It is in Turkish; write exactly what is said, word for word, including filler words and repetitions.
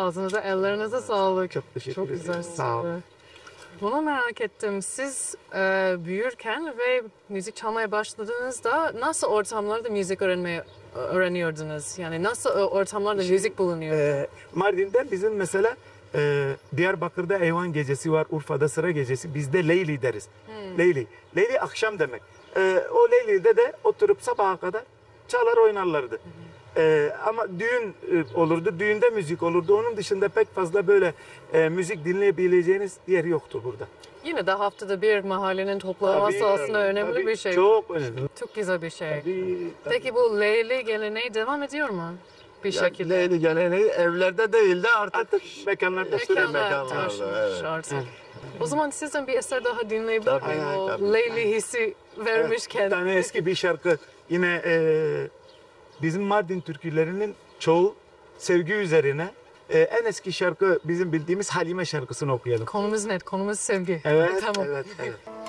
Ağzınıza, ellerinize sağlık. Çok teşekkür Çok ederim. güzel. Sağ olun. Bunu merak ettim. Siz e, büyürken ve müzik çalmaya başladığınızda nasıl ortamlarda müzik öğrenmeye öğreniyordunuz? Yani nasıl ortamlarda müzik bulunuyor? Ee, Mardin'de bizim mesela e, Diyarbakır'da Eyvan Gecesi var, Urfa'da Sıra Gecesi. Bizde Leyli deriz. Hmm. Leyli. Leyli akşam demek. Ee, o Leyli'de de oturup sabaha kadar çalar oynarlardı. Ee, ama düğün e, olurdu, düğünde müzik olurdu. Onun dışında pek fazla böyle e, müzik dinleyebileceğiniz yer yoktu burada. Yine de haftada bir mahallenin toplanması Tabii, aslında önemli tabii, bir şey. Çok önemli. Çok güzel bir şey. Tabii, tabii. Peki bu Leyli geleneği devam ediyor mu? Bir şekilde. Leyli geleneği evlerde değil de artık, Artık mekanlarda Mekanlar mekanlarda, taşınmış evet. artık. O zaman sizden bir eser daha dinleyebilir Tabii, miyim? O tabii. Leyli hissi vermişken. Bir tane eski bir şarkı. Yine e, bizim Mardin türkülerinin çoğu sevgi üzerine. E, en eski şarkı bizim bildiğimiz Halime şarkısını okuyalım. Konumuz net, konumuz sevgi. Evet, Tamam. evet, evet.